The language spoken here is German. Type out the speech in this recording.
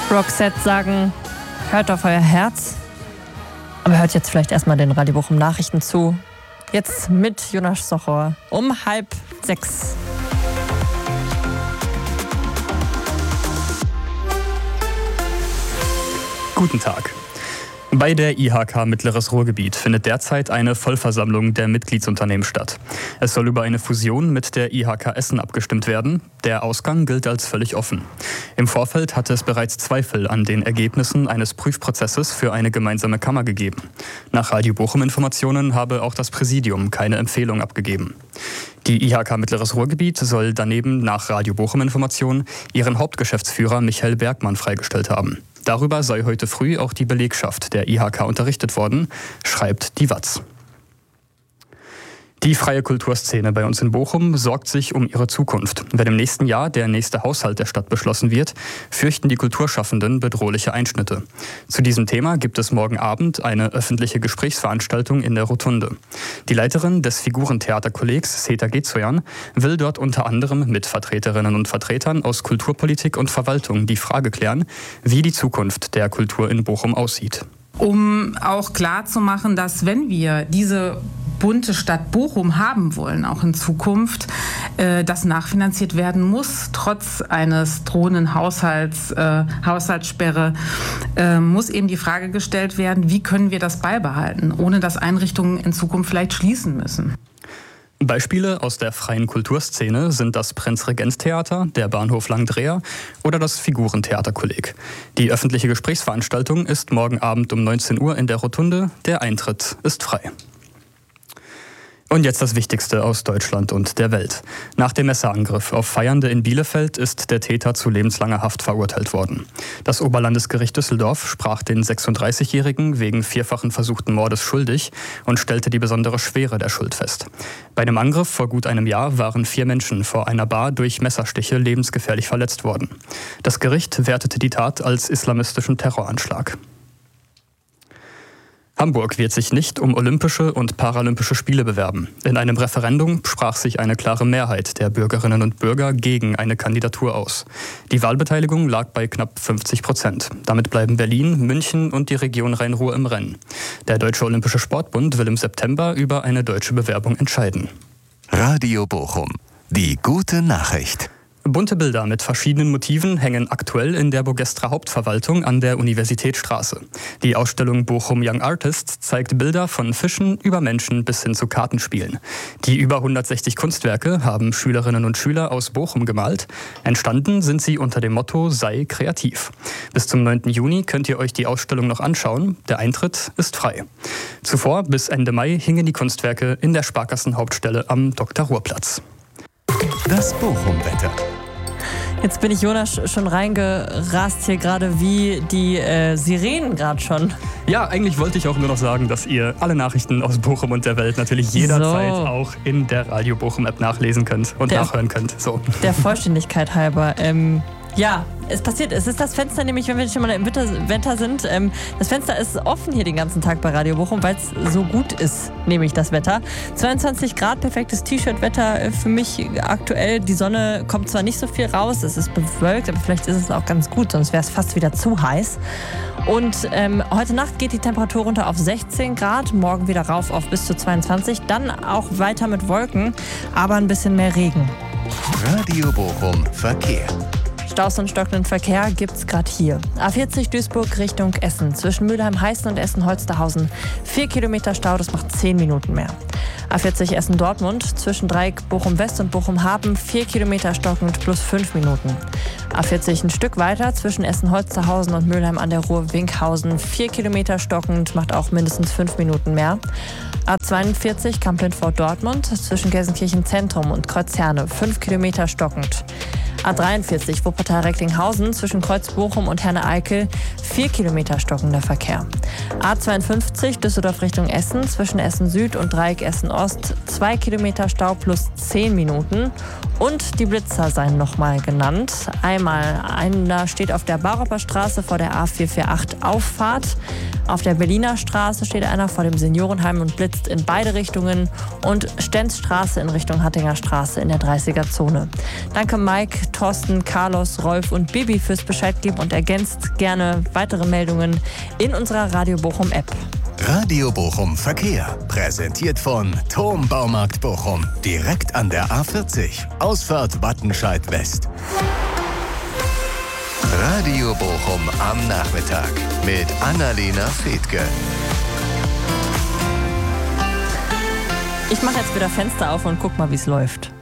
Roxette sagen, hört auf euer Herz. Aber hört jetzt vielleicht erstmal den Radio Bochum Nachrichten zu. Jetzt mit Jonas Sochor um 5:30. Guten Tag. Bei der IHK Mittleres Ruhrgebiet findet derzeit eine Vollversammlung der Mitgliedsunternehmen statt. Es soll über eine Fusion mit der IHK Essen abgestimmt werden. Der Ausgang gilt als völlig offen. Im Vorfeld hatte es bereits Zweifel an den Ergebnissen eines Prüfprozesses für eine gemeinsame Kammer gegeben. Nach Radio Bochum Informationen habe auch das Präsidium keine Empfehlung abgegeben. Die IHK Mittleres Ruhrgebiet soll daneben nach Radio Bochum Informationen ihren Hauptgeschäftsführer Michael Bergmann freigestellt haben. Darüber sei heute früh auch die Belegschaft der IHK unterrichtet worden, schreibt die WAZ. Die freie Kulturszene bei uns in Bochum sorgt sich um ihre Zukunft. Wenn im nächsten Jahr der nächste Haushalt der Stadt beschlossen wird, fürchten die Kulturschaffenden bedrohliche Einschnitte. Zu diesem Thema gibt es morgen Abend eine öffentliche Gesprächsveranstaltung in der Rotunde. Die Leiterin des Figurentheaterkollegs, Seta Gezoyan, will dort unter anderem mit Vertreterinnen und Vertretern aus Kulturpolitik und Verwaltung die Frage klären, wie die Zukunft der Kultur in Bochum aussieht. Um auch klarzumachen, dass wenn wir diese bunte Stadt Bochum haben wollen, auch in Zukunft, das nachfinanziert werden muss, trotz eines drohenden Haushaltssperre, muss eben die Frage gestellt werden, wie können wir das beibehalten, ohne dass Einrichtungen in Zukunft vielleicht schließen müssen. Beispiele aus der freien Kulturszene sind das Prinz-Regenz-Theater, der Bahnhof Langdreher oder das Figurentheaterkolleg. Die öffentliche Gesprächsveranstaltung ist morgen Abend um 19 Uhr in der Rotunde. Der Eintritt ist frei. Und jetzt das Wichtigste aus Deutschland und der Welt. Nach dem Messerangriff auf Feiernde in Bielefeld ist der Täter zu lebenslanger Haft verurteilt worden. Das Oberlandesgericht Düsseldorf sprach den 36-Jährigen wegen vierfachen versuchten Mordes schuldig und stellte die besondere Schwere der Schuld fest. Bei dem Angriff vor gut einem Jahr waren 4 Menschen vor einer Bar durch Messerstiche lebensgefährlich verletzt worden. Das Gericht wertete die Tat als islamistischen Terroranschlag. Hamburg wird sich nicht um Olympische und Paralympische Spiele bewerben. In einem Referendum sprach sich eine klare Mehrheit der Bürgerinnen und Bürger gegen eine Kandidatur aus. Die Wahlbeteiligung lag bei knapp 50%. Damit bleiben Berlin, München und die Region Rhein-Ruhr im Rennen. Der Deutsche Olympische Sportbund will im September über eine deutsche Bewerbung entscheiden. Radio Bochum. Die gute Nachricht. Bunte Bilder mit verschiedenen Motiven hängen aktuell in der Bogestra Hauptverwaltung an der Universitätsstraße. Die Ausstellung Bochum Young Artists zeigt Bilder von Fischen über Menschen bis hin zu Kartenspielen. Die über 160 Kunstwerke haben Schülerinnen und Schüler aus Bochum gemalt. Entstanden sind sie unter dem Motto Sei kreativ. Bis zum 9. Juni könnt ihr euch die Ausstellung noch anschauen. Der Eintritt ist frei. Zuvor, bis Ende Mai, hingen die Kunstwerke in der Sparkassenhauptstelle am Dr.-Ruhr-Platz. Das Bochum-Wetter. Jetzt bin ich Jonas schon reingerast hier gerade wie die Sirenen gerade schon. Ja, eigentlich wollte ich auch nur noch sagen, dass ihr alle Nachrichten aus Bochum und der Welt natürlich jederzeit auch in der Radio Bochum App nachlesen könnt und nachhören könnt. So. Der Vollständigkeit halber. Ja, es passiert. Es ist das Fenster, nämlich wenn wir schon mal im Wetter sind. Das Fenster ist offen hier den ganzen Tag bei Radio Bochum, weil es so gut ist, nämlich das Wetter. 22 Grad, perfektes T-Shirt-Wetter für mich aktuell. Die Sonne kommt zwar nicht so viel raus, es ist bewölkt, aber vielleicht ist es auch ganz gut, sonst wäre es fast wieder zu heiß. Und heute Nacht geht die Temperatur runter auf 16 Grad, morgen wieder rauf auf bis zu 22. Dann auch weiter mit Wolken, aber ein bisschen mehr Regen. Radio Bochum Verkehr. Staus und stockenden Verkehr gibt's gerade hier. A40 Duisburg Richtung Essen. Zwischen Mülheim-Heißen und Essen-Holsterhausen 4 Kilometer Stau, das macht 10 Minuten mehr. A40 Essen-Dortmund. Zwischen Dreieck Bochum-West und Bochum-Haben 4 Kilometer stockend plus 5 Minuten. A40 ein Stück weiter. Zwischen Essen-Holsterhausen und Mülheim an der Ruhr-Winkhausen 4 Kilometer stockend, macht auch mindestens 5 Minuten mehr. A42 Kamp-Lintfort-Dortmund. Zwischen Gelsenkirchen Zentrum und Kreuzherne 5 Kilometer stockend. A43 Wuppertal-Recklinghausen zwischen Kreuz-Bochum und Herne-Eickel 4 Kilometer stockender Verkehr. A52 Düsseldorf Richtung Essen zwischen Essen Süd und Dreieck Essen Ost 2 Kilometer Stau plus 10 Minuten. Und die Blitzer seien nochmal genannt. Einer steht auf der Baroper Straße vor der A448 Auffahrt. Auf der Berliner Straße steht einer vor dem Seniorenheim und blitzt in beide Richtungen. Und Stenzstraße in Richtung Hattinger Straße in der 30er-Zone. Danke Mike, Thorsten, Carlos, Rolf und Bibi fürs Bescheid geben und ergänzt gerne weitere Meldungen in unserer Radio Bochum App. Radio Bochum Verkehr. Präsentiert von Thom Baumarkt Bochum. Direkt an der A40. Ausfahrt Wattenscheid West. Radio Bochum am Nachmittag mit Annalena Fethke. Ich mache jetzt wieder Fenster auf und guck mal, wie es läuft.